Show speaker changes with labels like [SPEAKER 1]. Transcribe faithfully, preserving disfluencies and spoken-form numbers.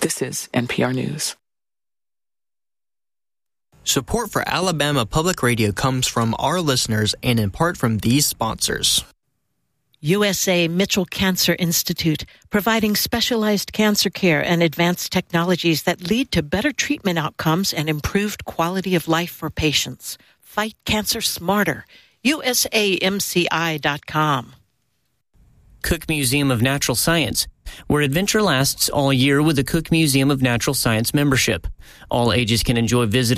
[SPEAKER 1] This is N P R News.
[SPEAKER 2] Support for Alabama Public Radio comes from our listeners and in part from these sponsors.
[SPEAKER 3] U S A Mitchell Cancer Institute, providing specialized cancer care and advanced technologies that lead to better treatment outcomes and improved quality of life for patients. Fight cancer smarter. U S A M C I dot com.
[SPEAKER 4] Cook Museum of Natural Science, where adventure lasts all year with the Cook Museum of Natural Science membership. All ages can enjoy visiting